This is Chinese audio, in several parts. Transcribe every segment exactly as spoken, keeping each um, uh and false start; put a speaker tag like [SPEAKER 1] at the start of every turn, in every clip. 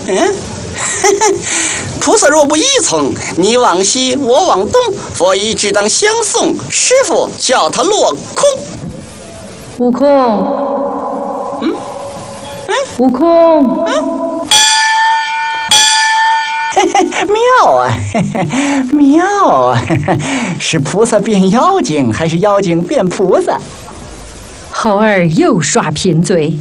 [SPEAKER 1] 嗯，菩萨若不依从，你往西，我往东，佛衣只当相送。师傅叫他落空。
[SPEAKER 2] 悟空，
[SPEAKER 1] 嗯，
[SPEAKER 2] 嗯，悟空，
[SPEAKER 1] 嗯，嘿嘿，妙啊，嘿嘿，妙啊！是菩萨变妖精，还是妖精变菩萨？
[SPEAKER 2] 猴儿又耍贫嘴。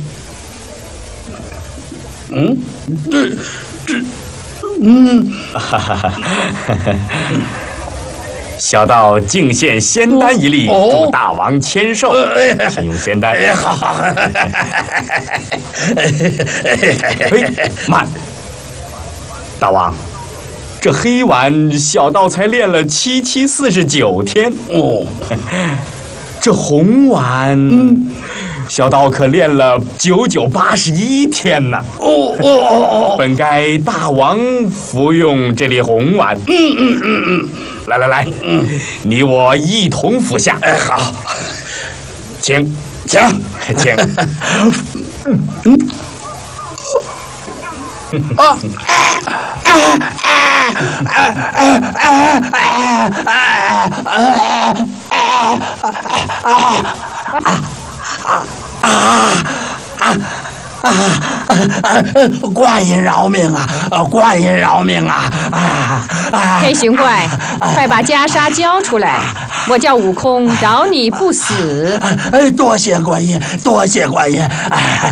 [SPEAKER 3] 嗯，这这，嗯，哈哈哈！小道敬献仙丹一粒，祝大王千寿。请用仙丹。哎，好好。哎，慢！大王，这黑丸小道才练了七七四十九天哦，这红丸，嗯。小道可练了九九八十一天呢！哦哦哦哦！本该大王服用这粒红丸。嗯嗯嗯嗯，来来来，嗯，你我一同服下。哎，好，请请请。嗯嗯。啊啊啊啊啊啊啊！啊啊啊啊！观音饶命啊！观音饶命啊！啊啊！
[SPEAKER 2] 黑熊怪，快把袈裟交出来！我叫悟空，饶你不死。
[SPEAKER 3] 哎，多谢观音，多谢观音！哎。